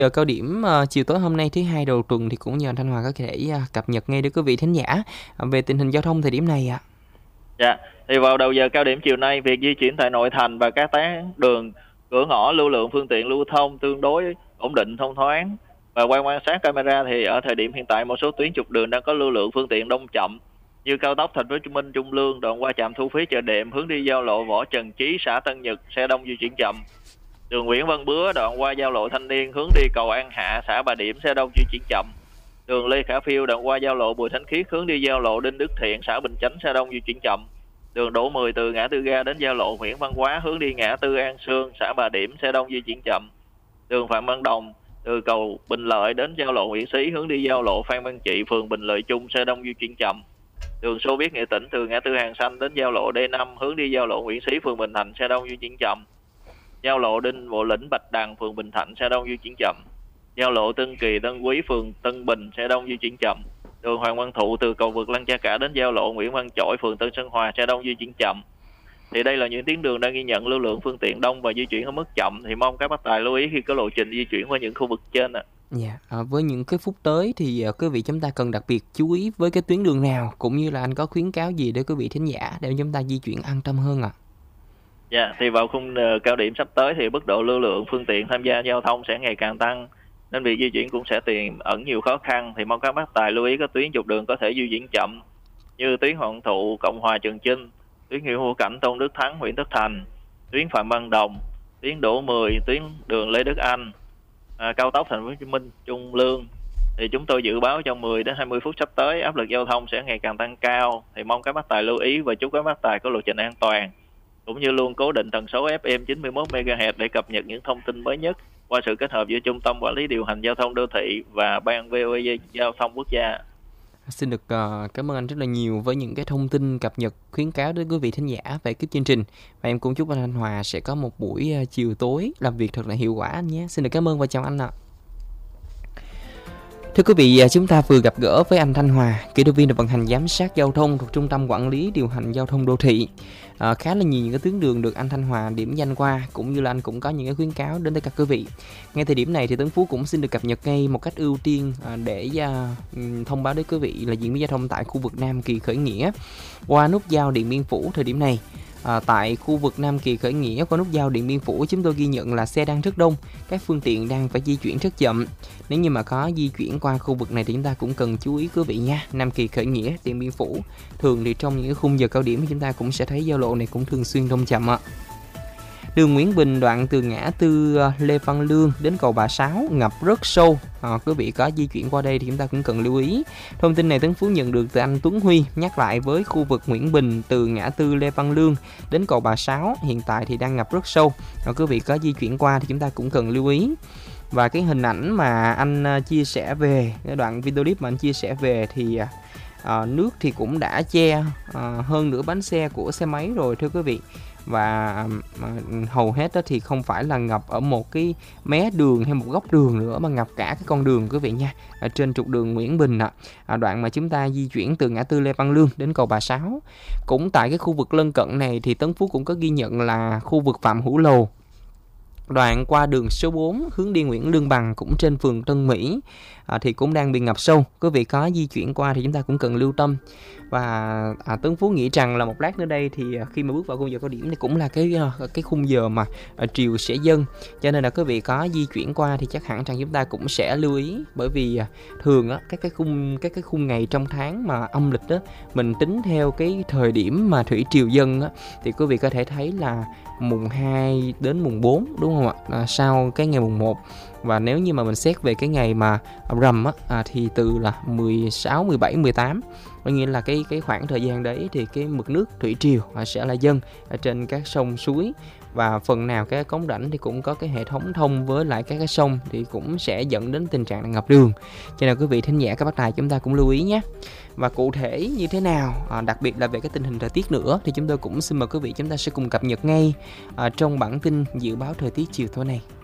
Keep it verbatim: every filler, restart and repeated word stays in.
Giờ cao điểm ờ, chiều tối hôm nay thứ hai đầu tuần thì cũng nhờ anh Thanh Hòa có thể ờ, cập nhật ngay đến quý vị thính giả ờ, về tình hình giao thông thời điểm này ạ. Dạ, thì vào đầu giờ cao điểm chiều nay, việc di chuyển tại nội thành và các tuyến đường cửa ngõ lưu lượng phương tiện lưu thông tương đối ổn định thông thoáng. Và qua quan sát camera thì ở thời điểm hiện tại một số tuyến trục đường đang có lưu lượng phương tiện đông chậm, như cao tốc Thành phố Hồ Chí Minh Trung Lương đoạn qua trạm thu phí Chợ Đệm hướng đi giao lộ Võ Trần Chí xã Tân Nhật xe đông di chuyển chậm. Đường Nguyễn Văn Bứa đoạn qua giao lộ Thanh Niên hướng đi cầu An Hạ xã Bà Điểm xe đông di chuyển chậm. Đường Lê Khả Phiêu đoạn qua giao lộ Bùi Thánh Khiết hướng đi giao lộ Đinh Đức Thiện xã Bình Chánh xe đông di chuyển chậm. Đường Đỗ Mười từ ngã tư ga đến giao lộ Nguyễn Văn Quá hướng đi ngã tư An Sương xã Bà Điểm xe đông di chuyển chậm. Đường Phạm Văn Đồng từ cầu Bình Lợi đến giao lộ Nguyễn Xí hướng đi giao lộ Phan Văn Trị phường Bình Lợi Trung xe đông di chuyển chậm. Đường Xô Viết Nghệ Tĩnh từ ngã tư Hàng Xanh đến giao lộ D năm hướng đi giao lộ Nguyễn Xí phường Bình Thạnh xe đông di chuyển chậm. Giao lộ Đinh Bộ Lĩnh Bạch Đằng phường Bình Thạnh xe đông di chuyển chậm. Giao lộ Tân Kỳ Tân Quý phường Tân Bình xe đông di chuyển chậm. Đường Hoàng Văn Thụ từ cầu vượt Lăng Cha Cả đến giao lộ Nguyễn Văn Chỗi phường Tân Sơn Hòa xe đông di chuyển chậm. Thì đây là những tuyến đường đang ghi nhận lưu lượng phương tiện đông và di chuyển ở mức chậm, thì mong các bác tài lưu ý khi có lộ trình di chuyển qua những khu vực trên ạ. Dạ, à, với những cái phút tới thì à, quý vị chúng ta cần đặc biệt chú ý với cái tuyến đường nào, cũng như là anh có khuyến cáo gì để quý vị thính giả để chúng ta di chuyển an tâm hơn ạ? Dạ, thì vào khung uh, cao điểm sắp tới thì mức độ lưu lượng phương tiện tham gia giao thông sẽ ngày càng tăng, nên việc di chuyển cũng sẽ tiềm ẩn nhiều khó khăn. Thì mong các bác tài lưu ý các tuyến trục đường có thể di chuyển chậm, như tuyến Hoàng Thụ Cộng Hòa Trường Chinh, tuyến Nguyễn Hữu Cảnh Tôn Đức Thắng Nguyễn Tất Thành, tuyến Phạm Văn Đồng, tuyến Đỗ Mười, tuyến đường Lê Đức Anh, à, cao tốc Thành phố Hồ Chí Minh Trung Lương. Thì chúng tôi dự báo trong mười đến hai mươi phút sắp tới áp lực giao thông sẽ ngày càng tăng cao. Thì mong các bác tài lưu ý và chúc các bác tài có lộ trình an toàn, cũng như luôn cố định tần số ép em chín mươi mốt mê ga héc để cập nhật những thông tin mới nhất qua sự kết hợp giữa Trung tâm Quản lý Điều hành Giao thông Đô thị và Ban vê o e Giao thông Quốc gia. Xin được uh, cảm ơn anh rất là nhiều với những cái thông tin cập nhật khuyến cáo đến quý vị thính giả về cái chương trình. Và em cũng chúc anh Thanh Hòa sẽ có một buổi uh, chiều tối làm việc thật là hiệu quả anh nhé. Xin được cảm ơn và chào anh ạ. Thưa quý vị, chúng ta vừa gặp gỡ với anh Thanh Hòa, kỹ thuật viên được vận hành giám sát giao thông thuộc Trung tâm Quản lý Điều hành Giao thông Đô thị. À, khá là nhiều những cái tuyến đường được anh Thanh Hòa điểm danh qua, cũng như là anh cũng có những cái khuyến cáo đến tất cả quý vị. Ngay thời điểm này thì Tấn Phú cũng xin được cập nhật ngay một cách ưu tiên à, để à, thông báo đến quý vị là diễn biến giao thông tại khu vực Nam Kỳ Khởi Nghĩa qua nút giao Điện Biên Phủ thời điểm này. À, tại khu vực Nam Kỳ Khởi Nghĩa qua nút giao Điện Biên Phủ, chúng tôi ghi nhận là xe đang rất đông, các phương tiện đang phải di chuyển rất chậm. Nếu như mà có di chuyển qua khu vực này thì chúng ta cũng cần chú ý quý vị nha. Nam Kỳ Khởi Nghĩa, Điện Biên Phủ, thường thì trong những khung giờ cao điểm thì chúng ta cũng sẽ thấy giao lộ này cũng thường xuyên đông chậm ạ. Đường Nguyễn Bình đoạn từ ngã tư Lê Văn Lương đến cầu Bà Sáu ngập rất sâu. À, quý vị có di chuyển qua đây thì chúng ta cũng cần lưu ý. Thông tin này Tấn Phú nhận được từ anh Tuấn Huy, nhắc lại với khu vực Nguyễn Bình từ ngã tư Lê Văn Lương đến cầu Bà Sáu hiện tại thì đang ngập rất sâu. À, quý vị có di chuyển qua thì chúng ta cũng cần lưu ý. Và cái hình ảnh mà anh chia sẻ về, cái đoạn video clip mà anh chia sẻ về thì à, nước thì cũng đã che à, hơn nửa bánh xe của xe máy rồi thưa quý vị. Và à, hầu hết đó thì không phải là ngập ở một cái mé đường hay một góc đường nữa, mà ngập cả cái con đường quý vị nha. Ở trên trục đường Nguyễn Bình ạ, à, đoạn mà chúng ta di chuyển từ ngã tư Lê Văn Lương đến cầu Bà Sáu. Cũng tại cái khu vực lân cận này thì Tấn Phú cũng có ghi nhận là khu vực Phạm Hữu Lầu, đoạn qua đường số bốn hướng đi Nguyễn Lương Bằng cũng trên phường Tân Mỹ à, thì cũng đang bị ngập sâu. Quý vị có di chuyển qua thì chúng ta cũng cần lưu tâm. Và à, Tấn Phú nghĩ rằng là một lát nữa đây thì khi mà bước vào khung giờ cao điểm thì cũng là cái cái khung giờ mà à, triều sẽ dâng, cho nên là quý vị có di chuyển qua thì chắc hẳn rằng chúng ta cũng sẽ lưu ý. Bởi vì à, thường á các cái khung các cái khung ngày trong tháng mà âm lịch đó mình tính theo cái thời điểm mà thủy triều dâng á, thì quý vị có thể thấy là mùng hai đến mùng bốn đúng không ạ, à, sau cái ngày mùng một. Và nếu như mà mình xét về cái ngày mà rằm á, à, thì từ là mười sáu, mười bảy, mười tám, có nghĩa là cái cái khoảng thời gian đấy thì cái mực nước thủy triều à, sẽ là dâng ở trên các sông suối, và phần nào cái cống rãnh thì cũng có cái hệ thống thông với lại các cái sông thì cũng sẽ dẫn đến tình trạng ngập đường. Cho nên quý vị thính giả các bác tài chúng ta cũng lưu ý nhé. Và cụ thể như thế nào, à, đặc biệt là về cái tình hình thời tiết nữa, thì chúng tôi cũng xin mời quý vị chúng ta sẽ cùng cập nhật ngay à, trong bản tin dự báo thời tiết chiều tối nay.